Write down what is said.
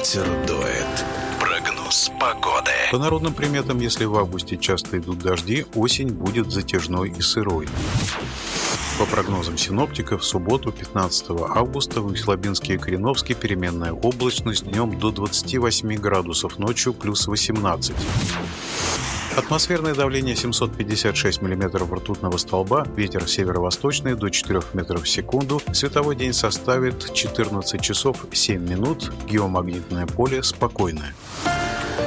Ветер дует. Прогноз погоды. По народным приметам, если в августе часто идут дожди, осень будет затяжной и сырой. По прогнозам синоптиков, в субботу, 15 августа, в Усть-Лабинске и Кореновске переменная облачность, днем до 28 градусов, ночью плюс 18. Атмосферное давление 756 мм ртутного столба, ветер северо-восточный до 4 метров в секунду, световой день составит 14 часов 7 минут, геомагнитное поле спокойное.